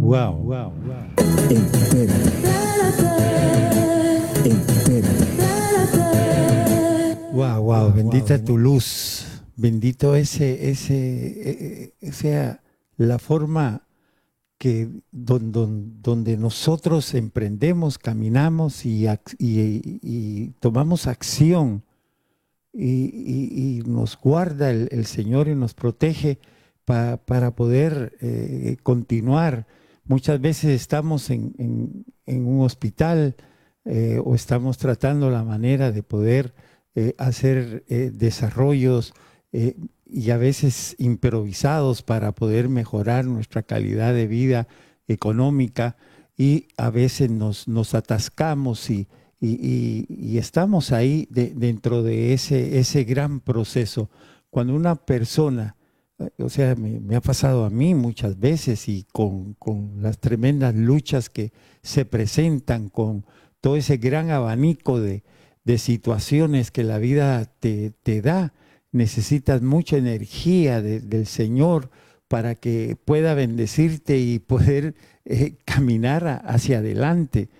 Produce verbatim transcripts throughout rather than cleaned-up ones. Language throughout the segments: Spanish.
Wow, wow, wow. Espérate. Espérate. Wow, wow, bendita tu luz. Bendito ese, ese, eh, eh, sea la forma que don, don, donde nosotros emprendemos, caminamos y, ac- y, y tomamos acción y, y- y nos guarda el, el Señor y nos protege pa- para poder eh, continuar. Muchas veces estamos en, en- en un hospital eh, o estamos tratando la manera de poder eh, hacer eh, desarrollos eh, y a veces improvisados para poder mejorar nuestra calidad de vida económica y a veces nos, nos atascamos y, y, y- y estamos ahí de- dentro de ese, ese gran proceso. Cuando una persona, eh, o sea, me, me ha pasado a mí muchas veces y con, con las tremendas luchas que se presentan, con todo ese gran abanico de, de situaciones que la vida te, te da, necesitas mucha energía de- del Señor para que pueda bendecirte y poder eh, caminar a- hacia adelante.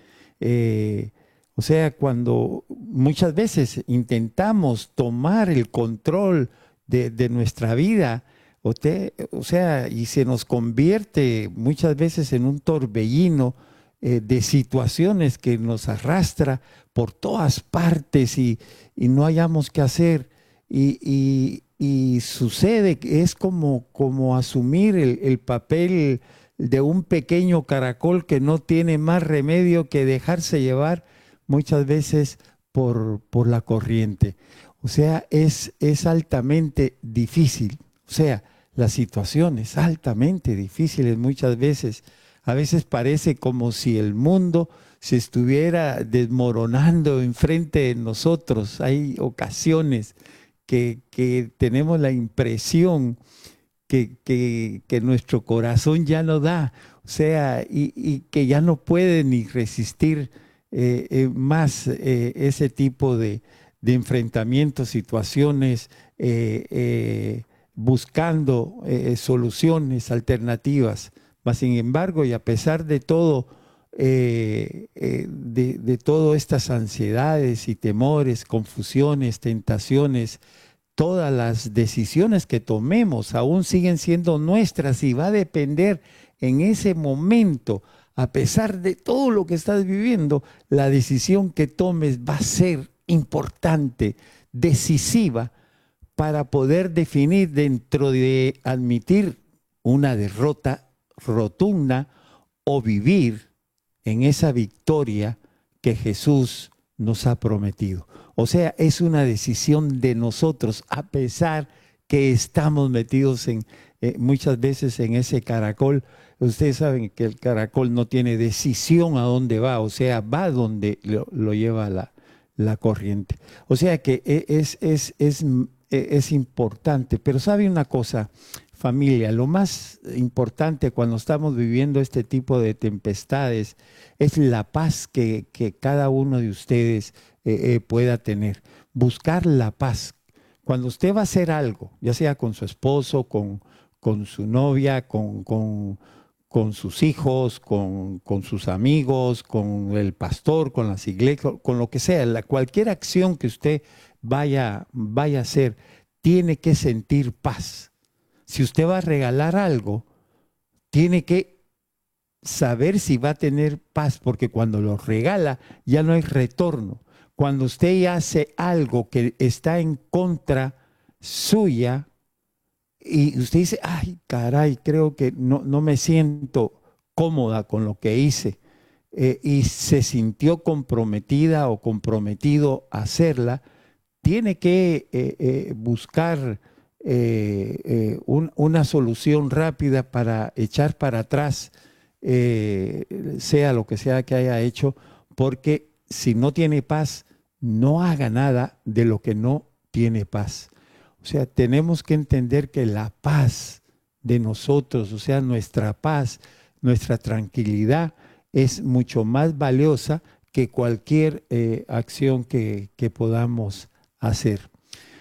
Eh, o sea, cuando muchas veces intentamos tomar el control de, de nuestra vida, o, te- o sea, y se nos convierte muchas veces en un torbellino eh, de situaciones que nos arrastra por todas partes y, y no hayamos qué hacer. Y, y- y sucede que es como, como asumir el, el papel de un pequeño caracol que no tiene más remedio que dejarse llevar muchas veces por, por la corriente. O sea, es, es altamente difícil. O sea, la situación es altamente difícil muchas veces. A veces parece como si el mundo se estuviera desmoronando enfrente de nosotros. Hay ocasiones que, que tenemos la impresión que, que, que nuestro corazón ya no da, o sea, y, y que ya no puede ni resistir eh, eh, más eh, ese tipo de, de enfrentamientos, situaciones, eh, eh, buscando eh, soluciones alternativas. Mas, sin embargo, y a pesar de todo, eh, eh, de, de todas estas ansiedades y temores, confusiones, tentaciones, todas las decisiones que tomemos aún siguen siendo nuestras y va a depender en ese momento, a pesar de todo lo que estás viviendo, la decisión que tomes va a ser importante, decisiva, para poder definir dentro de admitir una derrota rotunda o vivir en esa victoria que Jesús nos ha prometido. O sea, es una decisión de nosotros, a pesar que estamos metidos en, eh, muchas veces en ese caracol. Ustedes saben que el caracol no tiene decisión a dónde va, o sea, va donde lo, lo lleva la, la corriente. O sea que e- es, es, es, e- es importante, pero sabe una cosa, familia, lo más importante cuando estamos viviendo este tipo de tempestades es la paz que, que cada uno de ustedes eh, eh, pueda tener. Buscar la paz. Cuando usted va a hacer algo, ya sea con su esposo, con, con su novia, con, con, con sus hijos, con, con sus amigos, con el pastor, con las iglesias, con lo que sea, la, cualquier acción que usted vaya, vaya a hacer, tiene que sentir paz. Si usted va a regalar algo, tiene que saber si va a tener paz, porque cuando lo regala ya no hay retorno. Cuando usted hace algo que está en contra suya y usted dice, ay, caray, creo que no, no me siento cómoda con lo que hice, eh, y se sintió comprometida o comprometido a hacerla, tiene que eh, eh, buscar eh, eh, un- una solución rápida para echar para atrás, eh, sea lo que sea que haya hecho, porque si no tiene paz, no haga nada de lo que no tiene paz. O sea, tenemos que entender que la paz de nosotros, o sea, nuestra paz, nuestra tranquilidad, es mucho más valiosa que cualquier eh, acción que, que podamos hacer.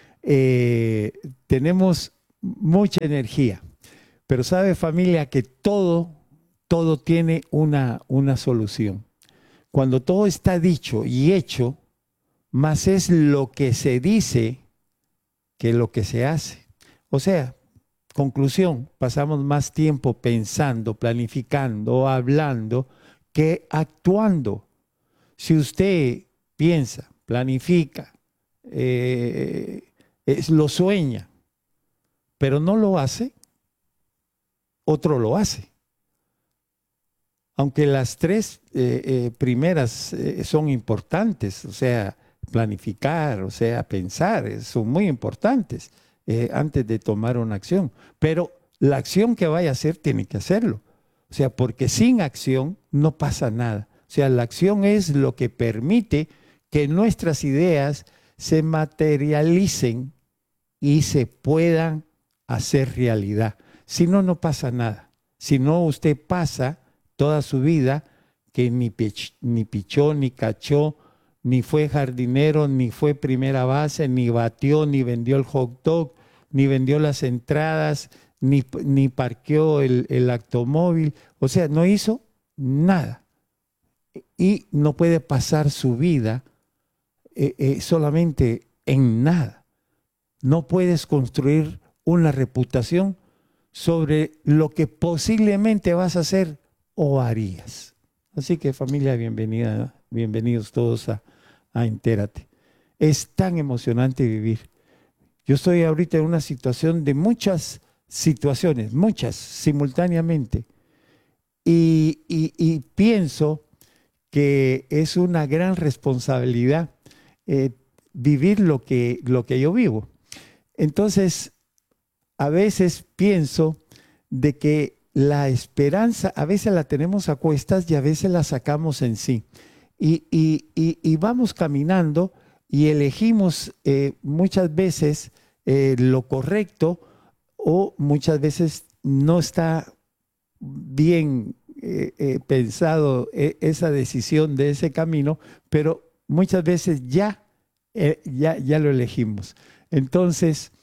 Eh, tenemos mucha energía, pero sabe familia que todo, todo tiene una, una solución. Cuando todo está dicho y hecho, más es lo que se dice que lo que se hace. O sea, conclusión, pasamos más tiempo pensando, planificando, hablando, que actuando. Si usted piensa, planifica, eh, es, lo sueña, pero no lo hace, otro lo hace. Aunque las tres eh, eh, primeras eh, son importantes, o sea, planificar, o sea, pensar, eh, son muy importantes eh, antes de tomar una acción. Pero la acción que vaya a hacer tiene que hacerlo. O sea, porque sin acción no pasa nada. O sea, la acción es lo que permite que nuestras ideas se materialicen y se puedan hacer realidad. Si no, no pasa nada. Si no, usted pasa toda su vida que ni, pich, ni pichó, ni cachó, ni fue jardinero, ni fue primera base, ni batió, ni vendió el hot dog, ni vendió las entradas, ni, ni parqueó el, el automóvil. O sea, no hizo nada. Y no puede pasar su vida eh, eh, solamente en nada. No puedes construir una reputación sobre lo que posiblemente vas a hacer o harías. Así que familia, bienvenida, bienvenidos todos a, a Entérate. Es tan emocionante vivir. Yo estoy ahorita en una situación de muchas situaciones, muchas simultáneamente. Y, y, y pienso que es una gran responsabilidad eh, vivir lo que, lo que yo vivo. Entonces, a veces pienso de que la esperanza a veces la tenemos a cuestas y a veces la sacamos en sí. Y, y, y, y vamos caminando y elegimos eh, muchas veces eh, lo correcto o muchas veces no está bien eh, eh, pensado eh, esa decisión de ese camino, pero muchas veces ya, eh, ya, ya lo elegimos. Entonces,